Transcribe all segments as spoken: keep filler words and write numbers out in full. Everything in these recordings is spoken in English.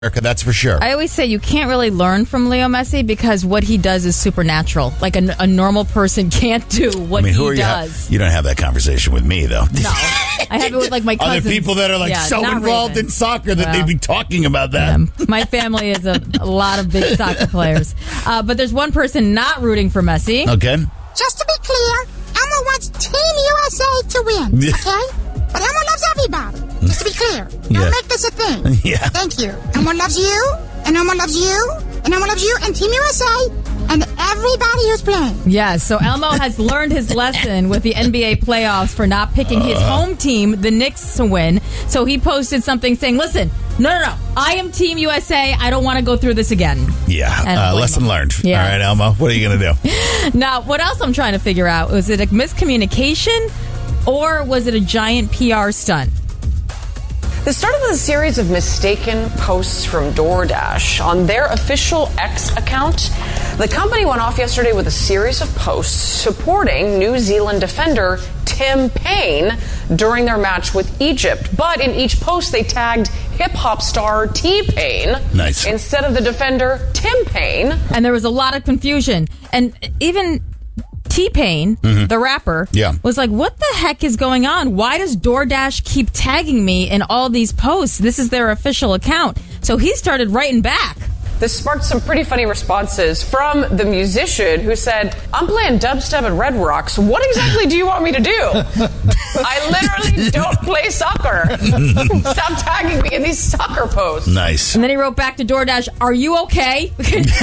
America, that's for sure. I always say you can't really learn from Leo Messi because what he does is supernatural. Like a, a normal person can't do what I mean, who he are you does. Ha- you don't have that conversation with me, though. No. I have it with like my cousins. Other people that are like yeah, so involved Raven. in soccer that well, they'd be talking about that. Yeah. My family is a, a lot of big soccer players. Uh, but there's one person not rooting for Messi. Okay. Just to be clear, Elmo wants Team U S A to win, okay? But Elmo loves everybody. Just to be clear. Don't Yeah. make this a thing. Yeah. Thank you. Elmo loves you, and Elmo loves you, and Elmo loves you, and Team U S A, and everybody who's playing. Yes, so Elmo has learned his lesson with the N B A playoffs for not picking his home team, the Knicks, to win. So he posted something saying, listen, no, no, no, I am Team U S A. I don't want to go through this again. Yeah, uh, lesson learned. Yeah. All right, Elmo, what are you going to do? Now, what else I'm trying to figure out, was it a miscommunication or was it a giant P R stunt? This started with a series of mistaken posts from DoorDash on their official X account. The company went off yesterday with a series of posts supporting New Zealand defender Tim Payne during their match with Egypt. But in each post, they tagged hip-hop star T-Pain Nice. instead of the defender Tim Payne. And there was a lot of confusion. And even T-Pain, Mhm. the rapper, Yeah. was like, what the heck is going on? Why does DoorDash keep tagging me in all these posts? This is their official account. So he started writing back. This sparked some pretty funny responses from the musician who said, I'm playing dubstep at Red Rocks. What exactly do you want me to do? I literally don't play soccer. Stop tagging me in these soccer posts. Nice. And then he wrote back to DoorDash, are you okay?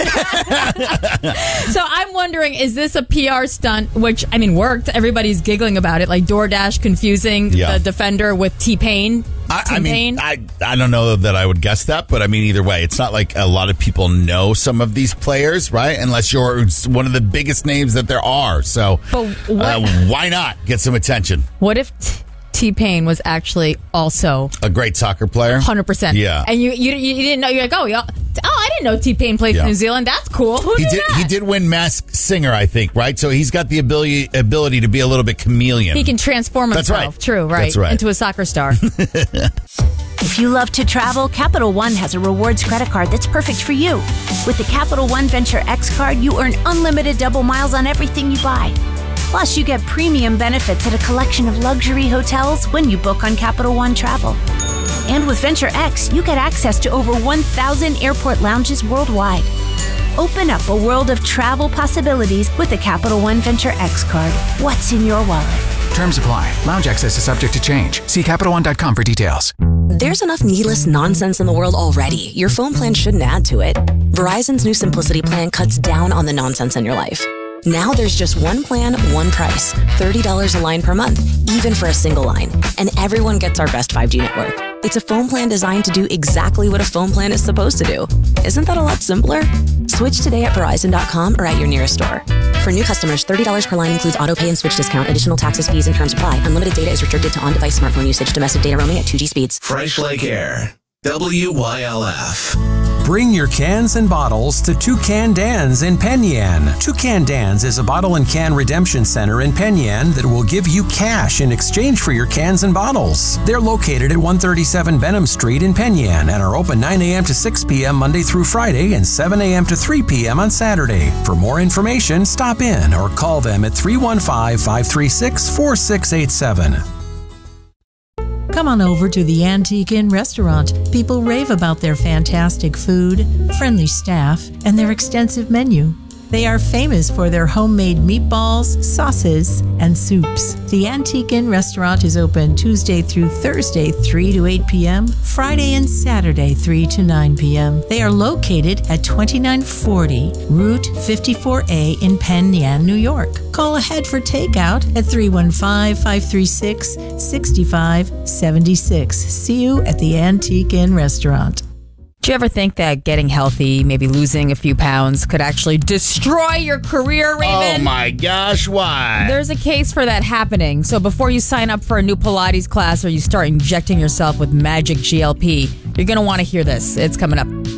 So I'm wondering, is this a P R stunt, which, I mean, worked. Everybody's giggling about it, like DoorDash confusing Yeah. the defender with T-Pain. I, I mean, T-Pain. I, I don't know that I would guess that, but I mean, either way, it's not like a lot of people know some of these players, right? Unless you're one of the biggest names that there are. So But what- uh, why not get some attention? What if T- T-Pain was actually also A great soccer player? one hundred percent? Yeah. And you, you you didn't know, you're like, oh, yeah, oh, I didn't know T-Pain played Yeah. for New Zealand. That's cool. Who He knew did. that? He did win Masked Singer, I think, right? So he's got the ability ability to be a little bit chameleon. He can transform That's himself. right. True, right. That's right. Into a soccer star. If you love to travel, Capital One has a rewards credit card that's perfect for you. With the Capital One Venture X card, you earn unlimited double miles on everything you buy. Plus, you get premium benefits at a collection of luxury hotels when you book on Capital One Travel. And with Venture X, you get access to over one thousand airport lounges worldwide. Open up a world of travel possibilities with the Capital One Venture X card. What's in your wallet? Terms apply. Lounge access is subject to change. See Capital One dot com for details. There's enough needless nonsense in the world already. Your phone plan shouldn't add to it. Verizon's new Simplicity plan cuts down on the nonsense in your life. Now there's just one plan, one price. thirty dollars a line per month, even for a single line. And everyone gets our best five G network. It's a phone plan designed to do exactly what a phone plan is supposed to do. Isn't that a lot simpler? Switch today at Verizon dot com or at your nearest store. For new customers, thirty dollars per line includes auto pay and switch discount. Additional taxes, fees, and terms apply. Unlimited data is restricted to on-device smartphone usage. Domestic data roaming at two G speeds. Fresh Lake Air. W Y L F. Bring your cans and bottles to Toucan Dan's in Penn Yan. Toucan Dan's is a bottle and can redemption center in Penn Yan that will give you cash in exchange for your cans and bottles. They're located at one thirty-seven Benham Street in Penn Yan and are open nine a.m. to six p.m. Monday through Friday and seven a.m. to three p.m. on Saturday. For more information, stop in or call them at three one five, five three six, four six eight seven. Come on over to the Antique Inn restaurant. People rave about their fantastic food, friendly staff, and their extensive menu. They are famous for their homemade meatballs, sauces, and soups. The Antique Inn restaurant is open Tuesday through Thursday, three to eight p.m., Friday and Saturday, three to nine p.m. They are located at twenty-nine forty Route fifty-four A in Penn Yan, New York. Call ahead for takeout at three one five, five three six, six five seven six. See you at the Antique Inn restaurant. Do you ever think that getting healthy, maybe losing a few pounds, could actually destroy your career, Raven? Oh my gosh, why? There's a case for that happening. So before you sign up for a new Pilates class or you start injecting yourself with magic G L P, you're going to want to hear this. It's coming up.